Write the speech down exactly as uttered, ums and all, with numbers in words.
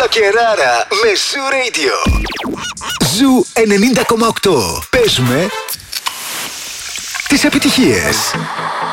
Νικόλα και Ράρα με Zoo Radio. Ζου ενενήντα κόμμα οκτώ. Πες με τις επιτυχίες.